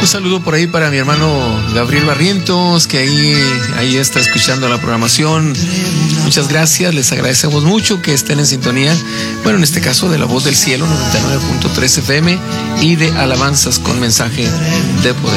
Un saludo por ahí para mi hermano Gabriel Barrientos, que ahí está escuchando la programación. Muchas gracias, les agradecemos mucho que estén en sintonía. Bueno, en este caso de La Voz del Cielo, 99.3 FM, y de Alabanzas con Mensaje de Poder.